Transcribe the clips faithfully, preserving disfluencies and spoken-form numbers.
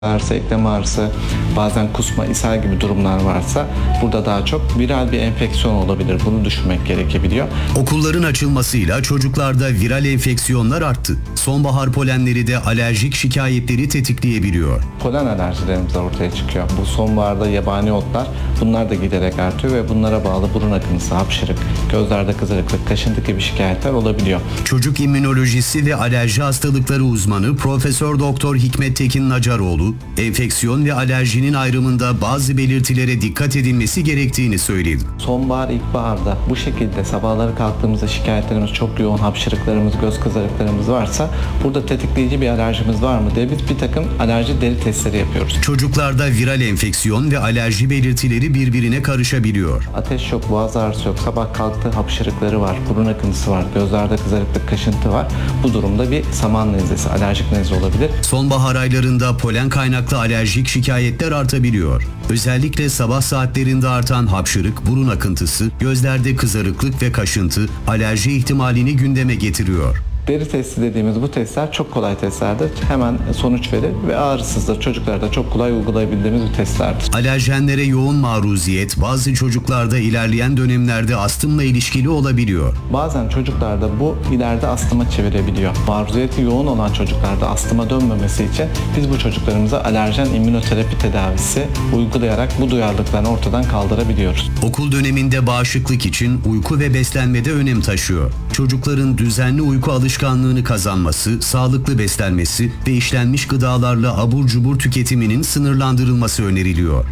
ağrısı, eklem ağrısı, bazen kusma, ishal gibi durumlar varsa burada daha çok viral bir enfeksiyon olabilir. Bunu düşünmek gerekebiliyor. Okulların açılmasıyla çocuklarda viral enfeksiyonlar arttı. Sonbahar polenleri de alerjik şikayetleri tetikleyebiliyor. Polen alerjilerimiz ortaya çıkıyor. Bu sonbaharda yabani otlar, bunlar da giderek artıyor ve bunlara bağlı burun akıntısı, hapşırık, gözlerde kızarıklık, kaşıntı gibi şikayetler olabiliyor. Çocuk immünolojisi ve alerji hastalıkları uzmanı Profesör Doktor Hikmet Tekin Nacaroğlu, enfeksiyon ve alerjinin ayrımında bazı belirtilere dikkat edilmesi gerektiğini söyledi. Sonbahar, ilkbaharda bu şekilde sabahları kalktığımızda şikayetlerimiz çok yoğun, hapşırıklarımız, göz kızarıklarımız varsa burada tetikleyici bir alerjimiz var mı diye biz bir takım alerji deri testleri yapıyoruz. Çocuklarda viral enfeksiyon ve alerji belirtileri birbirine karışabiliyor. Ateş yok, boğaz ağrısı yok, sabah kalktı hapşırıkları var, burun akıntısı var, gözlerde kızarıklık, kaşıntı var. Bu durumda bir saman nezlesi, alerjik nezle olabilir. Sonbahar aylarında polen kaynaklı alerjik şikayetler artabiliyor. Özellikle sabah saatlerinde artan hapşırık, burun akıntısı, gözlerde kızarıklık ve kaşıntı alerji ihtimalini gündeme getiriyor. Deri testi dediğimiz bu testler çok kolay testlerdir. Hemen sonuç verir ve ağrısızdır. Çocuklarda çok kolay uygulayabildiğimiz bir testlerdir. Alerjenlere yoğun maruziyet bazı çocuklarda ilerleyen dönemlerde astımla ilişkili olabiliyor. Bazen çocuklarda bu ileride astıma çevirebiliyor. Maruziyeti yoğun olan çocuklarda astıma dönmemesi için biz bu çocuklarımıza alerjen immünoterapi tedavisi uygulayarak bu duyarlılıklarını ortadan kaldırabiliyoruz. Okul döneminde bağışıklık için uyku ve beslenmede önem taşıyor. Çocukların düzenli uyku alışkanlığını kazanması, sağlıklı beslenmesi ve işlenmiş gıdalarla abur cubur tüketiminin sınırlandırılması öneriliyor.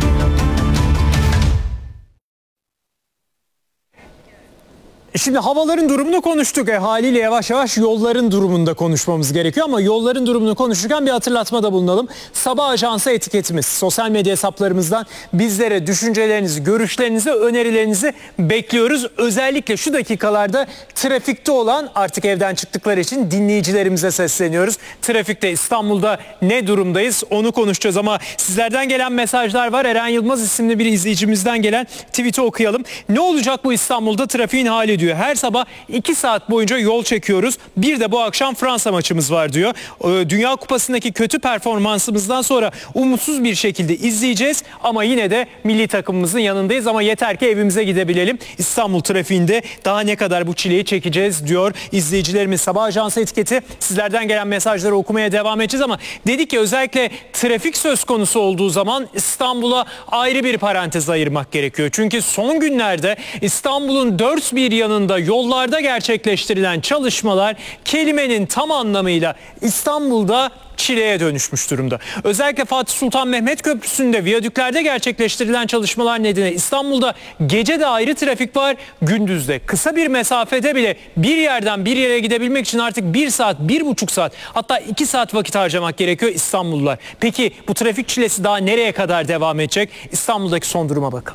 Şimdi havaların durumunu konuştuk. E, haliyle yavaş yavaş yolların durumunda konuşmamız gerekiyor ama yolların durumunu konuşurken bir hatırlatmada bulunalım. Sabah Ajansı etiketimiz. Sosyal medya hesaplarımızdan bizlere düşüncelerinizi, görüşlerinizi, önerilerinizi bekliyoruz. Özellikle şu dakikalarda trafikte olan, artık evden çıktıkları için dinleyicilerimize sesleniyoruz. Trafikte İstanbul'da ne durumdayız onu konuşacağız ama sizlerden gelen mesajlar var. Eren Yılmaz isimli bir izleyicimizden gelen tweet'i okuyalım. Ne olacak bu İstanbul'da trafiğin hali diyor. Her sabah iki saat boyunca yol çekiyoruz. Bir de bu akşam Fransa maçımız var diyor. Dünya Kupası'ndaki kötü performansımızdan sonra umutsuz bir şekilde izleyeceğiz ama yine de milli takımımızın yanındayız ama yeter ki evimize gidebilelim. İstanbul trafiğinde daha ne kadar bu çileyi çekeceğiz diyor izleyicilerimiz. Sabah Ajansı etiketi, sizlerden gelen mesajları okumaya devam edeceğiz ama dedik ki özellikle trafik söz konusu olduğu zaman İstanbul'a ayrı bir parantez ayırmak gerekiyor. Çünkü son günlerde İstanbul'un dört bir yanında yollarda gerçekleştirilen çalışmalar kelimenin tam anlamıyla İstanbul'da çileye dönüşmüş durumda. Özellikle Fatih Sultan Mehmet Köprüsü'nde viyadüklerde gerçekleştirilen çalışmalar nedeniyle İstanbul'da gece de ayrı trafik var, gündüzde. Kısa bir mesafede bile bir yerden bir yere gidebilmek için artık bir saat, bir buçuk saat hatta iki saat vakit harcamak gerekiyor İstanbullular. Peki bu trafik çilesi daha nereye kadar devam edecek? İstanbul'daki son duruma bakalım.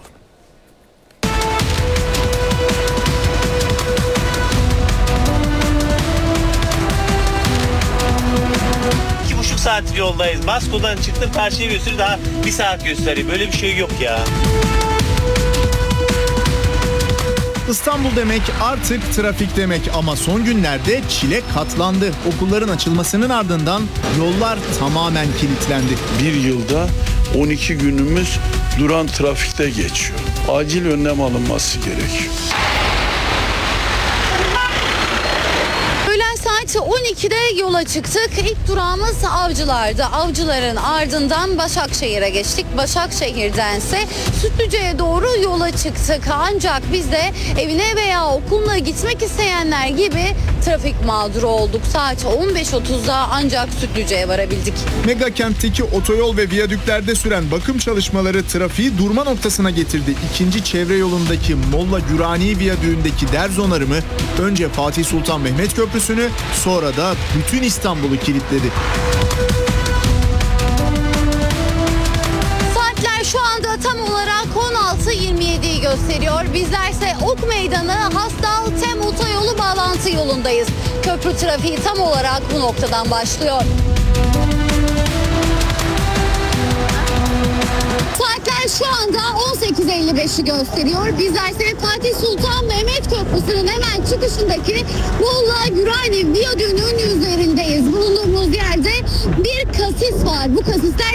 Saat yoldayız. Basko'dan çıktım, karşıya gösteriyor, daha bir saat gösteriyor. Böyle bir şey yok ya. İstanbul demek artık trafik demek ama son günlerde çile katlandı. Okulların açılmasının ardından yollar tamamen kilitlendi. Bir yılda on iki günümüz duran trafikte geçiyor. Acil önlem alınması gerekiyor. Saat on ikide yola çıktık. İlk durağımız Avcılar'dı. Avcılar'ın ardından Başakşehir'e geçtik. Başakşehir'dense Sütlüce'ye doğru yola çıktık. Ancak biz de evine veya okuluna gitmek isteyenler gibi trafik mağduru olduk. Saat on beş otuzda ancak Sütlüce'ye varabildik. Mega kentteki otoyol ve viyadüklerde süren bakım çalışmaları trafiği durma noktasına getirdi. İkinci çevre yolundaki Molla Gürani Viyadüğü'ndeki derz onarımı önce Fatih Sultan Mehmet Köprüsü'nü, sonra da bütün İstanbul'u kilitledi. Saatler şu anda tam olarak on altı yirmi yediyi gösteriyor. Bizlerse Ok Meydanı Hastal Tem Otoyolu bağlantı yolundayız. Köprü trafiği tam olarak bu noktadan başlıyor. Saatler şu anda on sekiz otuz elli beşi gösteriyor. Bizler ise Fatih Sultan Mehmet Köprüsü'nün hemen çıkışındaki Molla Gürani Viyadüğü'nün üzerindeyiz. Bulunduğumuz yerde bir kasis var. Bu kasisler